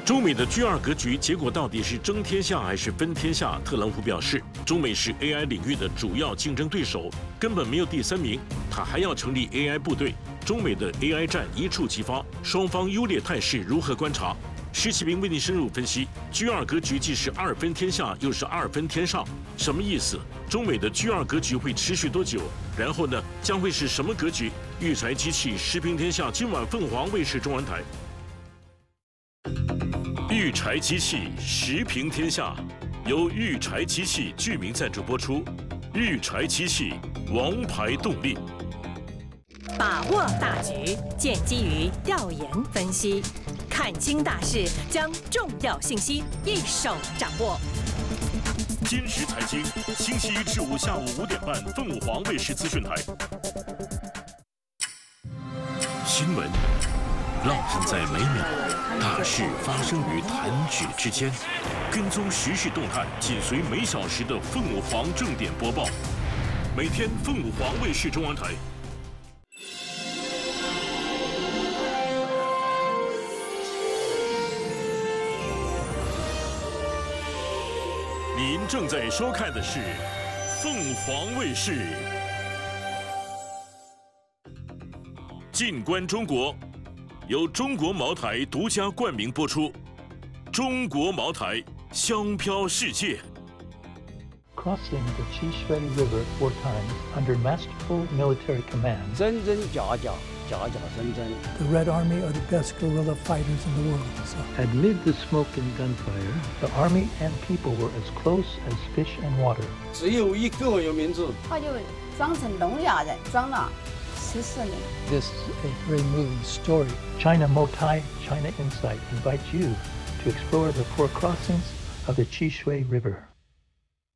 中美的G2格局结果到底是争天下还是分天下？特朗普表示，中美是 AI 领域的主要竞争对手，根本没有第三名。他还要成立 AI 部队。中美的 AI 战一触即发，双方优劣态势如何观察？施启平为您深入分析：G2格局既是二分天下，又是二分天上，什么意思？中美的G2格局会持续多久？然后呢，将会是什么格局？育才机器时评天下，今晚凤凰卫视中文台。育才机器时评天下，由育才机器剧名赞助播出。育才机器，王牌动力。 把握大局，建基于调研分析，看清大势，将重要信息一手掌握。 今时财经，星期一至五下午5点半，凤凰卫视资讯台。新闻浪漫在每秒，大事发生于弹指之间。跟踪时事动态，紧随每小时的凤凰正点播报。每天凤凰卫视中文台。您正在收看的是凤凰卫视。静观中国，由中国茅台独家冠名播出。中国茅台，香飘世界。 Crossing the Qishui River 4 times under masterful military command. 真真假假，假假真真。 The Red Army are the best guerrilla fighters in the world. So. Amid the smoke and gunfire, the army and people were as close as fish and water. 只有一个有名字， 他就装成聋哑人，装了14年。 This is a very moving story. China Motai, China Insight invites you to explore the 4 crossings of the Qishui River.